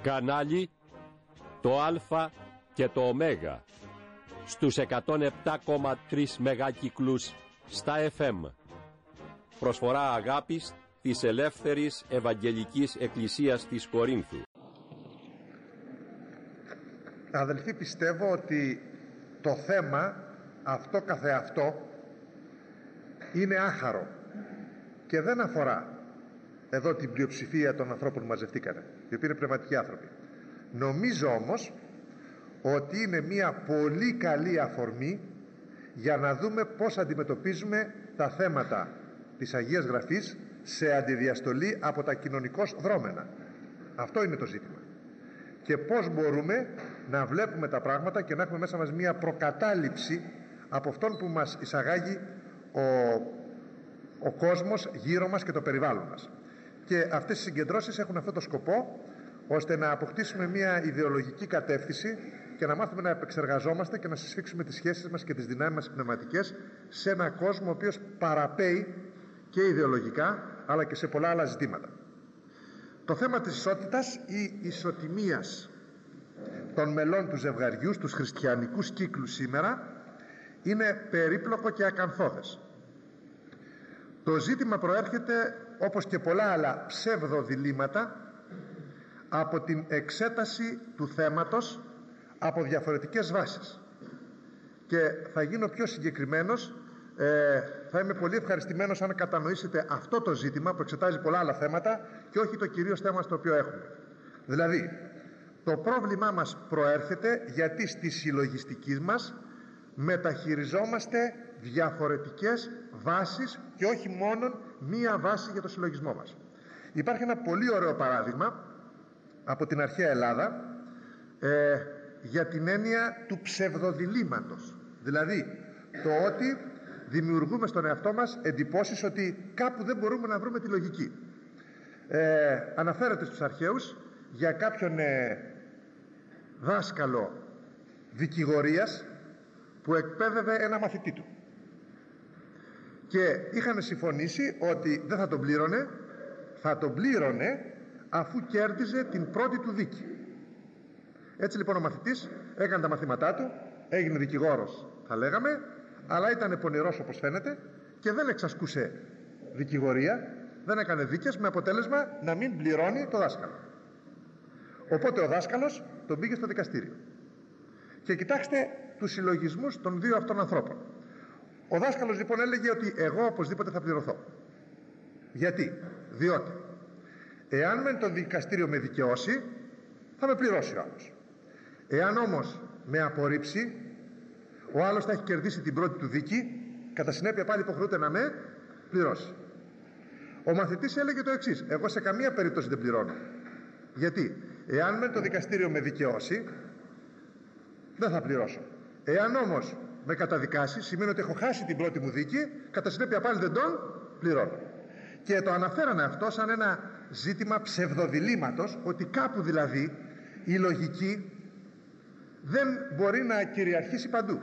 Κανάλι το Α και το Ω στους 107,3 μεγάκυκλους στα FM. Προσφορά αγάπης της Ελεύθερης Ευαγγελικής Εκκλησίας της Κορίνθου. Αδελφοί, πιστεύω ότι το θέμα αυτό καθεαυτό είναι άχαρο και δεν αφορά εδώ την πλειοψηφία των ανθρώπων που μαζευτήκανε, οι οποίοι είναι πνευματικοί άνθρωποι. Νομίζω όμως ότι είναι μια πολύ καλή αφορμή για να δούμε πώς αντιμετωπίζουμε τα θέματα της Αγίας Γραφής σε αντιδιαστολή από τα κοινωνικώς δρόμενα. Αυτό είναι το ζήτημα. Και πώς μπορούμε να βλέπουμε τα πράγματα και να έχουμε μέσα μας μια προκατάληψη από αυτόν που μας εισαγάγει ο κόσμος γύρω μας και το περιβάλλον μας. Και αυτές οι συγκεντρώσεις έχουν αυτό το σκοπό, ώστε να αποκτήσουμε μια ιδεολογική κατεύθυνση και να μάθουμε να επεξεργαζόμαστε και να συσφίξουμε τις σχέσεις μας και τις δυνάμεις μας πνευματικές σε έναν κόσμο ο οποίος παραπέει και ιδεολογικά αλλά και σε πολλά άλλα ζητήματα. Το θέμα της ισότητας ή ισοτιμίας των μελών του ζευγαριού στους χριστιανικούς κύκλους σήμερα είναι περίπλοκο και ακανθώδες. Το ζήτημα προέρχεται, όπως και πολλά άλλα ψευδοδιλήμματα, από την εξέταση του θέματος από διαφορετικές βάσεις. Και θα γίνω πιο συγκεκριμένος, θα είμαι πολύ ευχαριστημένος αν κατανοήσετε αυτό το ζήτημα που εξετάζει πολλά άλλα θέματα και όχι το κυρίως θέμα στο οποίο έχουμε. Δηλαδή, το πρόβλημά μας προέρχεται γιατί στη συλλογιστική μας μεταχειριζόμαστε διαφορετικές βάσεις και όχι μόνο μία βάση για το συλλογισμό μας. Υπάρχει ένα πολύ ωραίο παράδειγμα από την αρχαία Ελλάδα για την έννοια του ψευδοδιλήμματος, δηλαδή το ότι δημιουργούμε στον εαυτό μας εντυπώσεις ότι κάπου δεν μπορούμε να βρούμε τη λογική. Αναφέρεται στους αρχαίους για κάποιον δάσκαλο δικηγορίας που εκπαίδευε ένα μαθητή του και είχαν συμφωνήσει ότι δεν θα τον πλήρωνε, θα τον πλήρωνε αφού κέρδιζε την πρώτη του δίκη. Έτσι λοιπόν ο μαθητής έκανε τα μαθήματά του, έγινε δικηγόρος θα λέγαμε, αλλά ήταν πονηρός όπως φαίνεται και δεν εξασκούσε δικηγορία, δεν έκανε δίκες, με αποτέλεσμα να μην πληρώνει το δάσκαλο. Οπότε ο δάσκαλος τον πήγε στο δικαστήριο. Και κοιτάξτε τους συλλογισμούς των δύο αυτών ανθρώπων. Ο δάσκαλος λοιπόν έλεγε ότι εγώ οπωσδήποτε θα πληρωθώ. Γιατί? Διότι εάν μεν το δικαστήριο με δικαιώσει, θα με πληρώσει ο άλλος. Εάν όμως με απορρίψει, ο άλλος θα έχει κερδίσει την πρώτη του δίκη, κατά συνέπεια πάλι υποχρεούται να με πληρώσει. Ο μαθητής έλεγε το εξής: εγώ σε καμία περίπτωση δεν πληρώνω. Γιατί? Εάν μεν το δικαστήριο με δικαιώσει, δεν θα πληρώσω. Εάν όμως με καταδικάσει, σημαίνει ότι έχω χάσει την πρώτη μου δίκη, κατά συνέπεια πάλι δεν τον πληρώνω. Και το αναφέρανε αυτό σαν ένα ζήτημα ψευδοδιλήμματος, ότι κάπου δηλαδή η λογική δεν μπορεί να κυριαρχήσει παντού.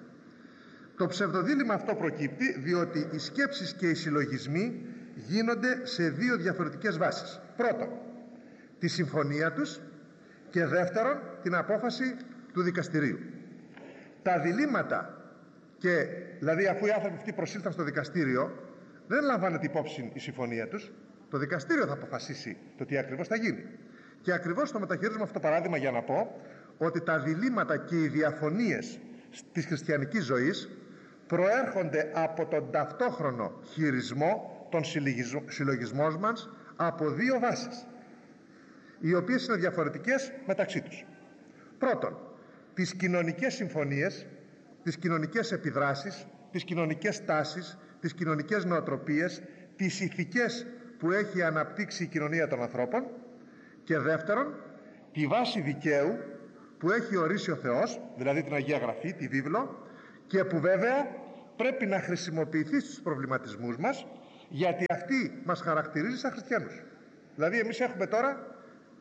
Το ψευδοδίλημμα αυτό προκύπτει διότι οι σκέψεις και οι συλλογισμοί γίνονται σε δύο διαφορετικές βάσεις. Πρώτον, τη συμφωνία τους, και δεύτερον, την απόφαση του δικαστηρίου. Τα διλήμματα, και δηλαδή αφού οι άνθρωποι αυτοί προσήλθαν στο δικαστήριο, δεν λαμβάνεται υπόψη η συμφωνία τους. Το δικαστήριο θα αποφασίσει το τι ακριβώς θα γίνει. Και ακριβώς το μεταχειρίζουμε αυτό το παράδειγμα για να πω ότι τα διλήμματα και οι διαφωνίες της χριστιανικής ζωής προέρχονται από τον ταυτόχρονο χειρισμό των συλλογισμών μας από δύο βάσεις, οι οποίες είναι διαφορετικές μεταξύ τους. Πρώτον, τις κοινωνικές συμφωνίες, τις κοινωνικές επιδράσεις, τις κοινωνικές τάσεις, τις κοινωνικές νοοτροπίες, τις ηθικές που έχει αναπτύξει η κοινωνία των ανθρώπων, και δεύτερον, τη βάση δικαίου που έχει ορίσει ο Θεός, δηλαδή την Αγία Γραφή, τη βίβλο, και που βέβαια πρέπει να χρησιμοποιηθεί στους προβληματισμούς μας, γιατί αυτή μας χαρακτηρίζει σαν χριστιανούς. Δηλαδή εμείς έχουμε τώρα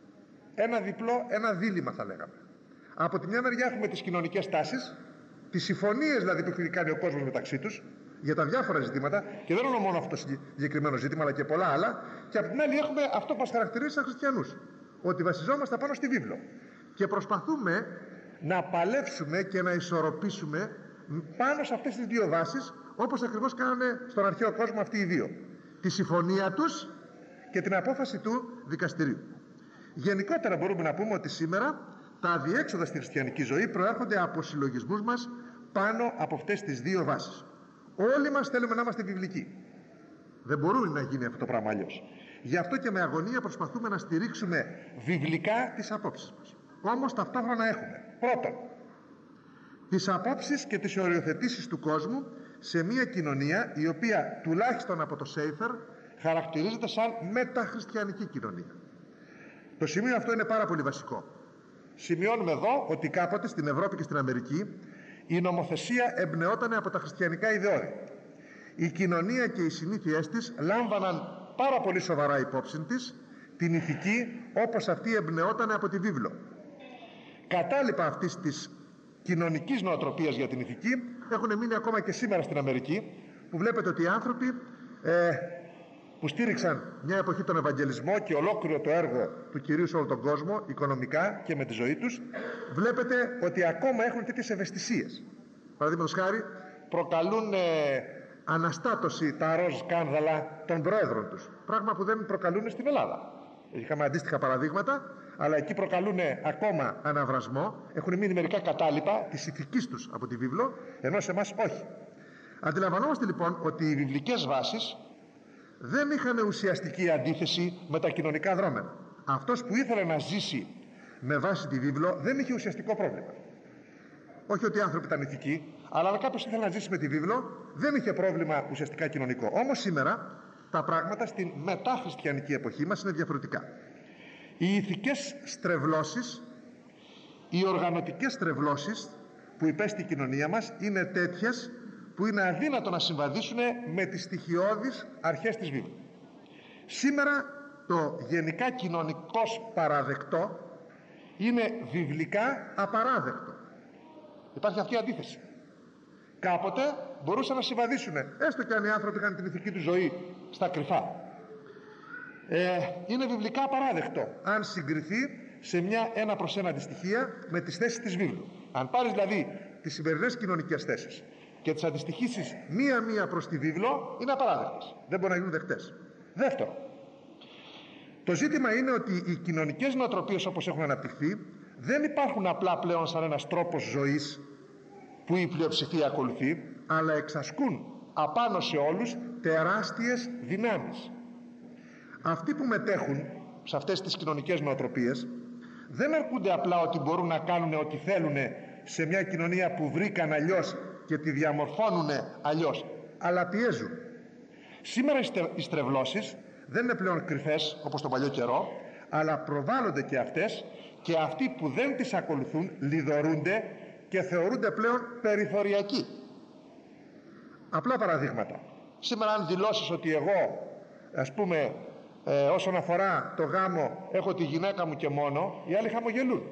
ένα δίλημμα θα λέγαμε. Από τη μια μεριά έχουμε τις κοινωνικές τάσεις, τις συμφωνίες δηλαδή που έχει κάνει ο κόσμος μεταξύ τους για τα διάφορα ζητήματα, και δεν είναι μόνο αυτό το συγκεκριμένο ζήτημα αλλά και πολλά άλλα, και από την άλλη έχουμε αυτό που μας χαρακτηρίζει σαν χριστιανούς, ότι βασιζόμαστε πάνω στη βίβλο και προσπαθούμε να παλέψουμε και να ισορροπήσουμε πάνω σε αυτές τις δύο βάσεις, όπως ακριβώς κάνανε στον αρχαίο κόσμο αυτοί οι δύο: τη συμφωνία τους και την απόφαση του δικαστηρίου. Γενικότερα μπορούμε να πούμε ότι σήμερα τα αδιέξοδα στη χριστιανική ζωή προέρχονται από συλλογισμούς μας πάνω από αυτές τις δύο βάσεις. Όλοι μας θέλουμε να είμαστε βιβλικοί. Δεν μπορεί να γίνει αυτό το πράγμα αλλιώς. Γι' αυτό και με αγωνία προσπαθούμε να στηρίξουμε βιβλικά τις απόψεις μας. Όμως ταυτόχρονα έχουμε πρώτον τις απόψεις και τις οριοθετήσεις του κόσμου σε μια κοινωνία η οποία τουλάχιστον από το Σέιφερ χαρακτηρίζεται σαν μεταχριστιανική κοινωνία. Το σημείο αυτό είναι πάρα πολύ βασικό. Σημειώνουμε εδώ ότι κάποτε στην Ευρώπη και στην Αμερική η νομοθεσία εμπνεόταν από τα χριστιανικά ιδεώδη. Η κοινωνία και οι συνήθειές της λάμβαναν πάρα πολύ σοβαρά υπόψη της την ηθική, όπως αυτή εμπνεόταν από τη βίβλο. Κατάλοιπα αυτής της κοινωνικής νοοτροπίας για την ηθική έχουν μείνει ακόμα και σήμερα στην Αμερική, που βλέπετε ότι οι άνθρωποι που στήριξαν μια εποχή τον Ευαγγελισμό και ολόκληρο το έργο του Κυρίου σε όλο τον κόσμο, οικονομικά και με τη ζωή τους, βλέπετε ότι ακόμα έχουν τέτοιες ευαισθησίες. Παραδείγματος χάρη, προκαλούν αναστάτωση τα ροζ σκάνδαλα των προέδρων τους, πράγμα που δεν προκαλούν στην Ελλάδα. Είχαμε αντίστοιχα παραδείγματα, αλλά εκεί προκαλούν ακόμα αναβρασμό, έχουν μείνει μερικά κατάλοιπα της ηθικής τους από τη βίβλο, ενώ σε εμάς όχι. Αντιλαμβανόμαστε λοιπόν ότι οι βιβλικές βάσεις δεν είχαν ουσιαστική αντίθεση με τα κοινωνικά δρόμενα. Αυτός που ήθελε να ζήσει με βάση τη βίβλο δεν είχε ουσιαστικό πρόβλημα. Όχι ότι οι άνθρωποι ήταν ηθικοί, αλλά αν κάποιος ήθελε να ζήσει με τη βίβλο δεν είχε πρόβλημα ουσιαστικά κοινωνικό. Όμως σήμερα τα πράγματα στην μεταχριστιανική εποχή μας είναι διαφορετικά. Οι ηθικές στρεβλώσεις, οι οργανωτικές στρεβλώσεις που υπέστη η κοινωνία μας είναι τέτοιες που είναι αδύνατο να συμβαδίσουν με τις στοιχειώδεις αρχές της βίβλου. Σήμερα το γενικά κοινωνικός παραδεκτό είναι βιβλικά απαράδεκτο. Υπάρχει αυτή η αντίθεση. Κάποτε μπορούσαν να συμβαδίσουν, έστω και αν οι άνθρωποι είχαν την ηθική του ζωή στα κρυφά. Είναι βιβλικά απαράδεκτο αν συγκριθεί σε μια ένα προς ένα αντιστοιχεία με τις θέσεις της βίβλου. Αν πάρεις δηλαδή τις σημερινές κοινωνικές θέσεις και τις αντιστοιχίσεις μία-μία προς τη βίβλο, είναι απαράδεκτες. Δεν μπορούν να γίνουν δεκτές. Δεύτερο, το ζήτημα είναι ότι οι κοινωνικές νοοτροπίες όπως έχουν αναπτυχθεί δεν υπάρχουν απλά πλέον σαν ένας τρόπος ζωής που η πλειοψηφία ακολουθεί, αλλά εξασκούν απάνω σε όλους τεράστιες δυνάμεις. Αυτοί που μετέχουν σε αυτές τις κοινωνικές νοοτροπίες δεν αρκούνται απλά ότι μπορούν να κάνουν ό,τι θέλουν σε μια κοινωνία που βρήκαν αλλιώς και τη διαμορφώνουν αλλιώς, αλλά πιέζουν. Σήμερα οι στρεβλώσεις δεν είναι πλέον κρυφές όπως τον παλιό καιρό, αλλά προβάλλονται και αυτές, και αυτοί που δεν τις ακολουθούν λιδωρούνται και θεωρούνται πλέον περιθωριακοί. Απλά παραδείγματα. Σήμερα αν δηλώσεις ότι εγώ, ας πούμε, όσον αφορά το γάμο έχω τη γυναίκα μου και μόνο, οι άλλοι χαμογελούν.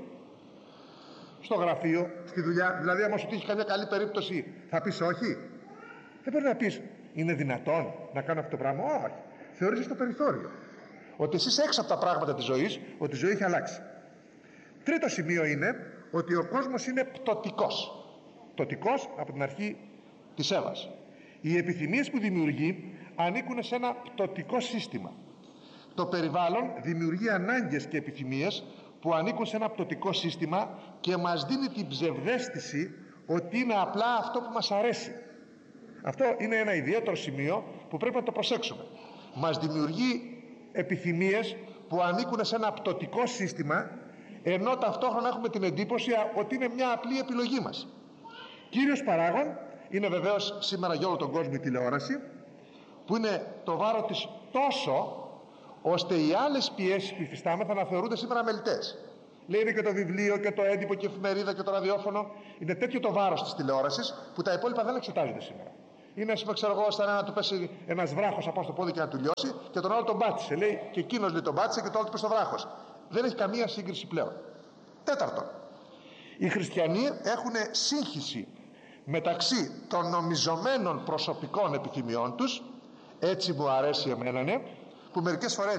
Στο γραφείο, στη δουλειά, δηλαδή άμα σου τύχει καμιά καλή περίπτωση θα πεις όχι? Δεν μπορεί να πεις είναι δυνατόν να κάνω αυτό το πράγμα? Όχι. Θεωρείς το περιθώριο, ότι εσύ είσαι έξω από τα πράγματα της ζωής, ότι η ζωή έχει αλλάξει. Τρίτο σημείο είναι ότι ο κόσμος είναι πτωτικός. Πτωτικός από την αρχή της Εύας. Οι επιθυμίες που δημιουργεί ανήκουν σε ένα πτωτικό σύστημα. Το περιβάλλον δημιουργεί ανάγκες και επιθυμίες που ανήκουν σε ένα πτωτικό σύστημα και μας δίνει την ψευδαίσθηση ότι είναι απλά αυτό που μας αρέσει. Αυτό είναι ένα ιδιαίτερο σημείο που πρέπει να το προσέξουμε. Μας δημιουργεί επιθυμίες που ανήκουν σε ένα πτωτικό σύστημα, ενώ ταυτόχρονα έχουμε την εντύπωση ότι είναι μια απλή επιλογή μας. Κύριος παράγων είναι βεβαίως σήμερα για όλο τον κόσμο η τηλεόραση, που είναι το βάρος της τόσο ώστε οι άλλες πιέσεις που υφιστάμεθα να θεωρούνται σήμερα αμελητές. Λέει είναι και το βιβλίο και το έντυπο και η εφημερίδα και το ραδιόφωνο. Είναι τέτοιο το βάρος της τηλεόρασης που τα υπόλοιπα δεν εξετάζονται σήμερα. Είναι, ας πούμε, ξέρω εγώ, σαν να του πέσει ένας βράχος από στο πόδι και να του λιώσει, και τον άλλο τον πάτησε. Λέει και εκείνος λέει τον πάτησε και το άλλο του πέσει στο βράχος. Δεν έχει καμία σύγκριση πλέον. Τέταρτον, οι χριστιανοί έχουν σύγχυση μεταξύ των νομιζομένων προσωπικών επιθυμιών τους, έτσι μου αρέσει εμένα, που μερικές φορές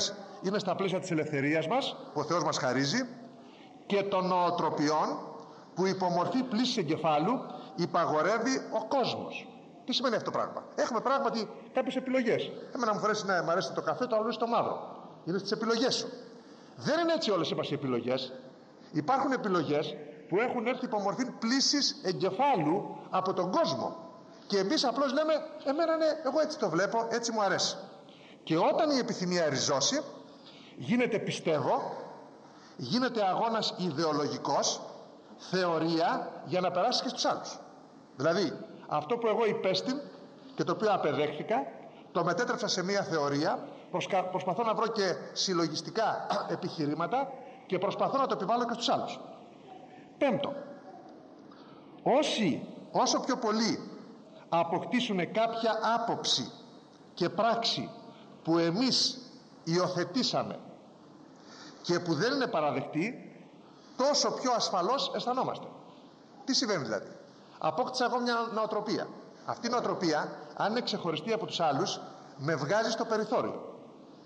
είναι στα πλαίσια της ελευθερίας μας που ο Θεός μας χαρίζει και των νοοτροπιών που υπομορφή πλήσης εγκεφάλου υπαγορεύει ο κόσμος. Τι σημαίνει αυτό το πράγμα? Έχουμε πράγματι κάποιες επιλογές. Εμένα μου αρέσει το καφέ, το άλλο το μαύρο. Είναι στις επιλογές σου. Δεν είναι έτσι όλες οι επιλογές. Υπάρχουν επιλογές που έχουν έρθει υπομορφή πλήσης εγκεφάλου από τον κόσμο. Και εμείς απλώς λέμε, εμένα ναι, εγώ έτσι το βλέπω, έτσι μου αρέσει. Και όταν η επιθυμία ριζώσει, γίνεται πιστεύω, γίνεται αγώνας ιδεολογικός, θεωρία, για να περάσει και στους άλλους. Δηλαδή, αυτό που εγώ υπέστην και το οποίο απεδέχθηκα, το μετέτρεψα σε μια θεωρία, προσπαθώ να βρω και συλλογιστικά επιχειρήματα και προσπαθώ να το επιβάλλω και στους άλλους. Πέμπτο, όσο πιο πολύ αποκτήσουν κάποια άποψη και πράξη που εμείς υιοθετήσαμε και που δεν είναι παραδεκτή, τόσο πιο ασφαλώς αισθανόμαστε. Τι συμβαίνει δηλαδή? Απόκτησα εγώ μια νοοτροπία. Αυτή η νοοτροπία, αν είναι ξεχωριστή από τους άλλους, με βγάζει στο περιθώριο.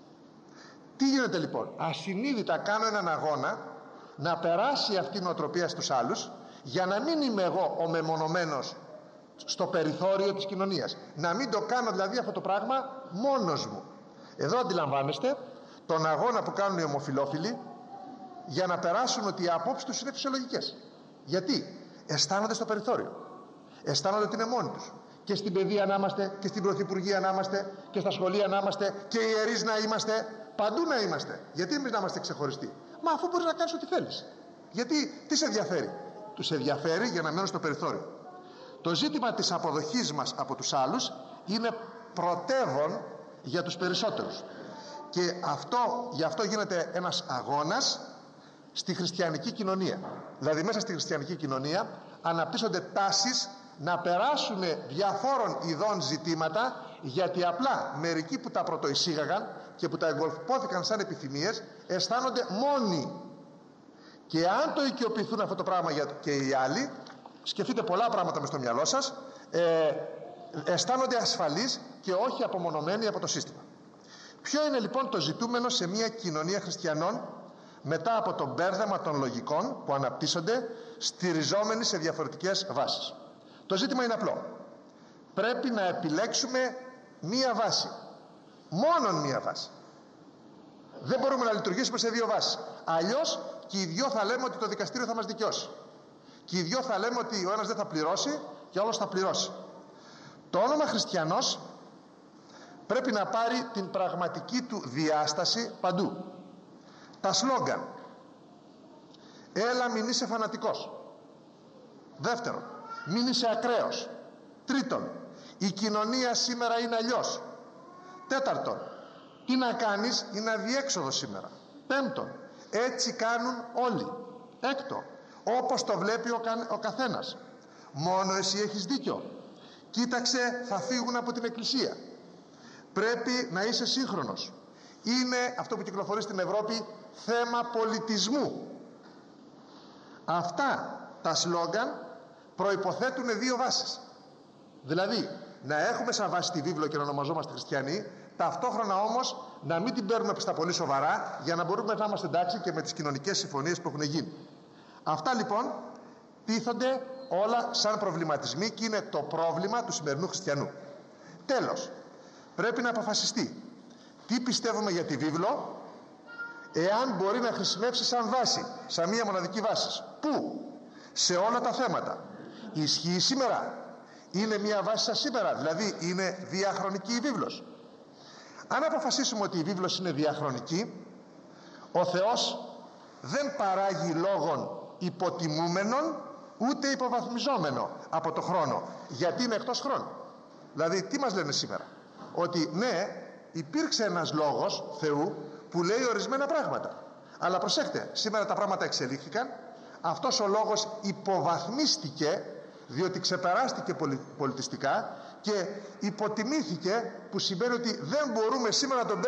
Τι γίνεται λοιπόν? Ασυνείδητα κάνω έναν αγώνα να περάσει αυτή η νοοτροπία στους άλλους, για να μην είμαι εγώ ο μεμονωμένος στο περιθώριο της κοινωνίας. Να μην το κάνω δηλαδή αυτό το πράγμα μόνος μου. Εδώ αντιλαμβάνεστε τον αγώνα που κάνουν οι ομοφυλόφιλοι για να περάσουν ότι οι απόψεις τους είναι φυσιολογικές. Γιατί? Αισθάνονται στο περιθώριο. Αισθάνονται ότι είναι μόνοι τους. Και στην παιδεία να είμαστε, και στην πρωθυπουργία να είμαστε, και στα σχολεία να είμαστε, και ιερείς να είμαστε, παντού να είμαστε. Γιατί εμείς να είμαστε ξεχωριστοί? Μα αφού μπορείς να κάνεις ό,τι θέλεις. Γιατί, τι σε ενδιαφέρει? Τους ενδιαφέρει για να μένουν στο περιθώριο. Το ζήτημα της αποδοχής μας από τους άλλους είναι πρωτεύον για τους περισσότερους. Και γι' αυτό γίνεται ένας αγώνας στη χριστιανική κοινωνία. Δηλαδή μέσα στη χριστιανική κοινωνία αναπτύσσονται τάσεις να περάσουν διαφόρων ειδών ζητήματα, γιατί απλά μερικοί που τα πρωτοεισήγαγαν και που τα εγκολπώθηκαν σαν επιθυμίες αισθάνονται μόνοι. Και αν το οικειοποιηθούν αυτό το πράγμα και οι άλλοι, σκεφτείτε πολλά πράγματα μες στο μυαλό σας, αισθάνονται ασφαλείς και όχι απομονωμένοι από το σύστημα. Ποιο είναι λοιπόν το ζητούμενο σε μια κοινωνία χριστιανών μετά από το μπέρδεμα των λογικών που αναπτύσσονται στηριζόμενοι σε διαφορετικές βάσεις? Το ζήτημα είναι απλό. Πρέπει να επιλέξουμε μία βάση. Μόνον μία βάση. Δεν μπορούμε να λειτουργήσουμε σε δύο βάσεις. Αλλιώς και οι δυο θα λέμε ότι το δικαστήριο θα μας δικαιώσει. Και οι δυο θα λέμε ότι ο ένας δεν θα πληρώσει και ο άλλος θα πληρώσει. Το όνομα χριστιανός πρέπει να πάρει την πραγματική του διάσταση παντού. Τα σλόγγαν. Έλα μην είσαι φανατικός. Δεύτερον, μην είσαι ακραίος. Τρίτον, η κοινωνία σήμερα είναι αλλιώς. Τέταρτον, τι να κάνεις, είναι αδιέξοδο σήμερα. Πέμπτον, έτσι κάνουν όλοι. Έκτο, όπως το βλέπει ο καθένας. Μόνο εσύ έχεις δίκιο. Κοίταξε, θα φύγουν από την εκκλησία. Πρέπει να είσαι σύγχρονος. Είναι αυτό που κυκλοφορεί στην Ευρώπη θέμα πολιτισμού. Αυτά τα σλόγγαν προϋποθέτουν δύο βάσεις. Δηλαδή να έχουμε σαν βάση τη βίβλο και να ονομαζόμαστε χριστιανοί, ταυτόχρονα όμως να μην την παίρνουμε στα πολύ σοβαρά, για να μπορούμε να είμαστε εντάξει και με τις κοινωνικές συμφωνίες που έχουν γίνει. Αυτά λοιπόν τίθονται όλα σαν προβληματισμοί και είναι το πρόβλημα του σημερινού χριστιανού. Τέλος, πρέπει να αποφασιστεί τι πιστεύουμε για τη βίβλο, εάν μπορεί να χρησιμεύσει σαν βάση, σαν μία μοναδική βάση. Πού? Σε όλα τα θέματα. Ισχύει σήμερα? Είναι μία βάση σαν σήμερα? Δηλαδή είναι διαχρονική η βίβλος? Αν αποφασίσουμε ότι η βίβλος είναι διαχρονική, ο Θεός δεν παράγει λόγων υποτιμούμενων ούτε υποβαθμιζόμενο από το χρόνο, γιατί είναι εκτός χρόνου. Δηλαδή τι μας λένε σήμερα? Ότι ναι, υπήρξε ένας λόγος Θεού που λέει ορισμένα πράγματα, αλλά προσέχτε, σήμερα τα πράγματα εξελίχθηκαν, αυτός ο λόγος υποβαθμίστηκε διότι ξεπεράστηκε πολιτιστικά και υποτιμήθηκε, που σημαίνει ότι δεν μπορούμε σήμερα να τον